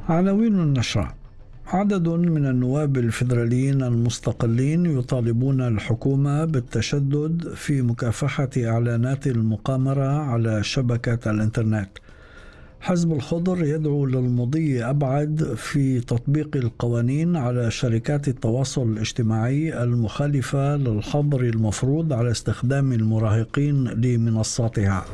عناوين النشرة: عدد من النواب الفيدراليين المستقلين يطالبون الحكومة بالتشدد في مكافحة إعلانات المقامرة على شبكة الإنترنت. حزب الخضر يدعو للمضي أبعد في تطبيق القوانين على شركات التواصل الاجتماعي المخالفة للحظر المفروض على استخدام المراهقين لمنصاتها.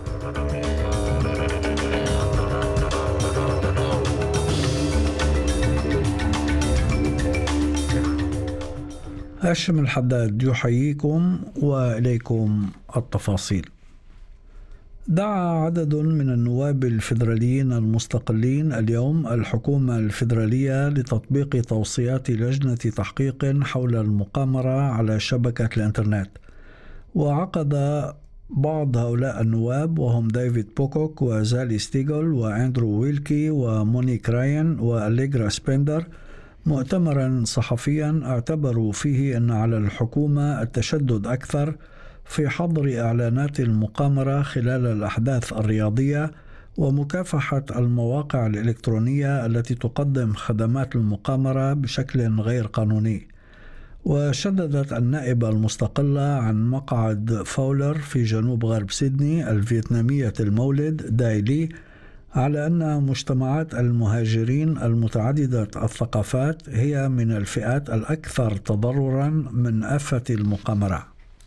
هاشم الحداد يحييكم وإليكم التفاصيل. دعا عدد من النواب الفيدراليين المستقلين اليوم الحكومة الفيدرالية لتطبيق توصيات لجنة تحقيق حول المقامرة على شبكة الإنترنت. وعقد بعض هؤلاء النواب وهم ديفيد بوكوك وزالي ستيغل وأندرو ويلكي ومونيك راين وأليغرا سبندر مؤتمرا صحفيا اعتبروا فيه أن على الحكومة التشدد أكثر في حظر إعلانات المقامرة خلال الأحداث الرياضية ومكافحة المواقع الإلكترونية التي تقدم خدمات المقامرة بشكل غير قانوني. وشددت النائبة المستقلة عن مقعد فاولر في جنوب غرب سيدني الفيتنامية المولد دايلي على أن مجتمعات المهاجرين المتعددة الثقافات هي من الفئات الأكثر تضررا من آفة المقامرة.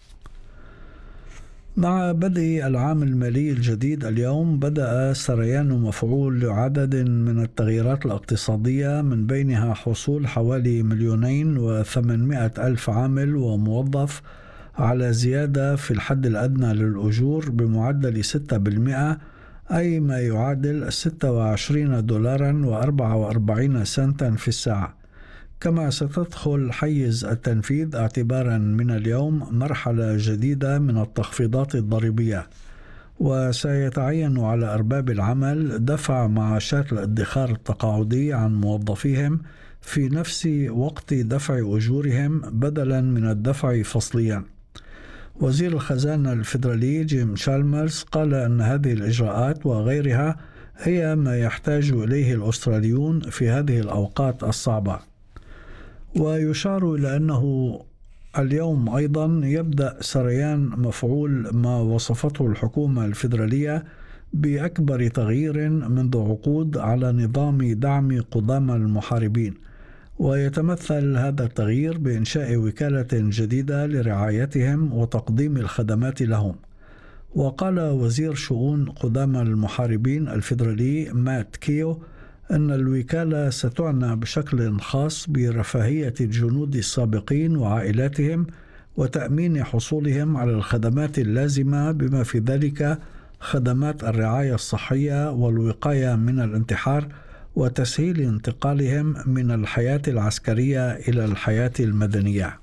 مع بدء العام المالي الجديد اليوم بدأ سريان مفعول لعدد من التغييرات الاقتصادية، من بينها حصول حوالي 2,800,000 عامل وموظف على زيادة في الحد الأدنى للأجور بمعدل 6%، أي ما يعادل 26 دولارا و44 سنتا في الساعة. كما ستدخل حيز التنفيذ اعتبارا من اليوم مرحلة جديدة من التخفيضات الضريبية، وسيتعين على أرباب العمل دفع معاشات الادخار التقاعدي عن موظفيهم في نفس وقت دفع أجورهم بدلا من الدفع فصليا. وزير الخزانة الفيدرالي جيم شالمرز قال أن هذه الإجراءات وغيرها هي ما يحتاج إليه الأستراليون في هذه الأوقات الصعبة. ويشار إلى أنه اليوم أيضا يبدأ سريان مفعول ما وصفته الحكومة الفيدرالية بأكبر تغيير منذ عقود على نظام دعم قدامى المحاربين، ويتمثل هذا التغيير بإنشاء وكالة جديدة لرعايتهم وتقديم الخدمات لهم. وقال وزير شؤون قدامى المحاربين الفيدرالي مات كيو أن الوكالة ستعنى بشكل خاص برفاهية الجنود السابقين وعائلاتهم وتأمين حصولهم على الخدمات اللازمة بما في ذلك خدمات الرعاية الصحية والوقاية من الانتحار وتسهيل انتقالهم من الحياة العسكرية إلى الحياة المدنية.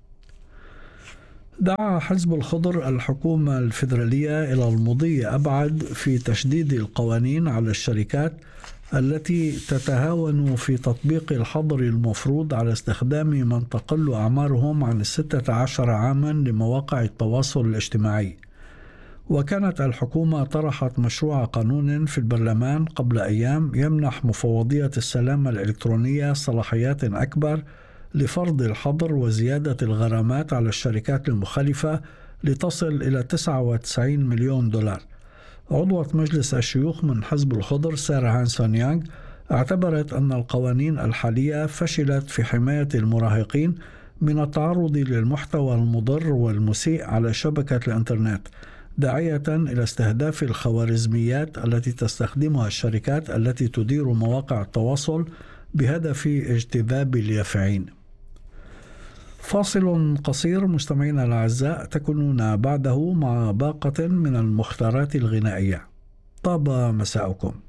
دعا حزب الخضر الحكومة الفيدرالية إلى المضي أبعد في تشديد القوانين على الشركات التي تتهاون في تطبيق الحظر المفروض على استخدام من تقل أعمارهم عن 16 عاما لمواقع التواصل الاجتماعي. وكانت الحكومة طرحت مشروع قانون في البرلمان قبل أيام يمنح مفوضية السلامة الإلكترونية صلاحيات أكبر لفرض الحظر وزيادة الغرامات على الشركات المخالفة لتصل إلى 99 مليون دولار. عضوة مجلس الشيوخ من حزب الخضر سارة هانسون يانغ اعتبرت أن القوانين الحالية فشلت في حماية المراهقين من التعرض للمحتوى المضر والمسيء على شبكة الإنترنت، داعية إلى استهداف الخوارزميات التي تستخدمها الشركات التي تدير مواقع التواصل بهدف اجتذاب اليافعين. فاصل قصير مستمعينا الأعزاء، تكونون بعده مع باقة من المختارات الغنائية. طاب مساءكم.